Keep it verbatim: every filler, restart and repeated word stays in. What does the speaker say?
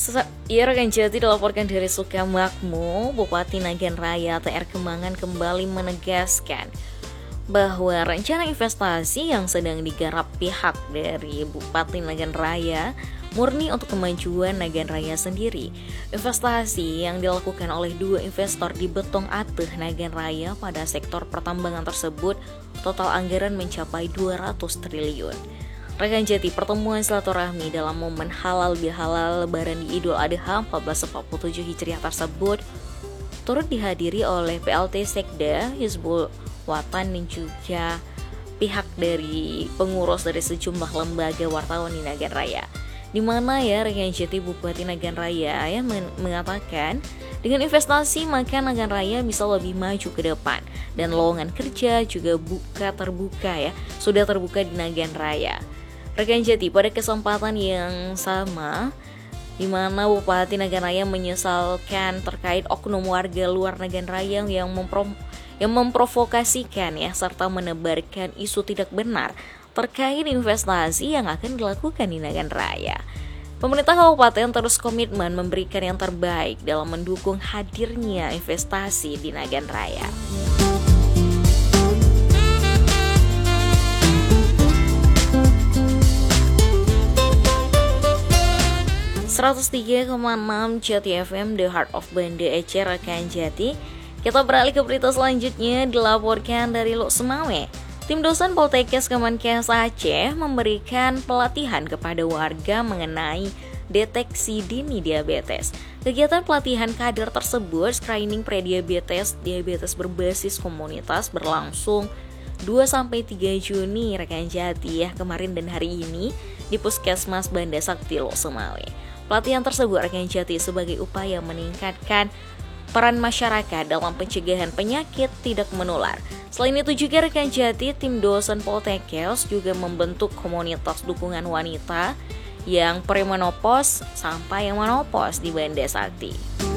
Ya, rekan Jati dilaporkan dari Sukamakmur, Bupati Nagan Raya T R Kembangan kembali menegaskan bahwa rencana investasi yang sedang digarap pihak dari Bupati Nagan Raya murni untuk kemajuan Nagan Raya sendiri. Investasi yang dilakukan oleh dua investor di Betong Ateh Nagan Raya pada sektor pertambangan tersebut total anggaran mencapai dua ratus triliun. Rekan Jati, pertemuan silaturahmi dalam momen halal bihalal Lebaran di Idul Adha seribu empat ratus empat puluh tujuh Hijriah tersebut turut dihadiri oleh P L T Sekda Hizbul Watan dan juga pihak dari pengurus dari sejumlah lembaga wartawan di Nagan Raya. Di mana ya rekan Jati, Bupati Nagan Raya ya mengatakan dengan investasi maka Nagan Raya bisa lebih maju ke depan dan lowongan kerja juga buka terbuka ya sudah terbuka di Nagan Raya. Rekan Jati, pada kesempatan yang sama di mana Bupati Nagan Raya menyesalkan terkait oknum warga luar Nagan Raya yang memprom yang memprovokasikan ya serta menebarkan isu tidak benar terkait investasi yang akan dilakukan di Nagan Raya. Pemerintah kabupaten terus komitmen memberikan yang terbaik dalam mendukung hadirnya investasi di Nagan Raya. seratus tiga koma enam Jati F M, The Heart of Banda Aceh, rekan Jati. Kita beralih ke berita selanjutnya, dilaporkan dari Lok Semawe. Tim dosen Poltekkes Kemenkes Aceh memberikan pelatihan kepada warga mengenai deteksi dini diabetes. Kegiatan pelatihan kader tersebut, screening prediabetes, diabetes berbasis komunitas, berlangsung dua sampai tiga Juni rekan Jati ya, kemarin dan hari ini di Puskesmas Banda Sakti Lok Semawe. Pelatihan tersebut rekan Jati sebagai upaya meningkatkan peran masyarakat dalam pencegahan penyakit tidak menular. Selain itu juga rekan Jati, tim dosen Poltekkes juga membentuk komunitas dukungan wanita yang premenopause sampai yang menopause di Banda Sakti.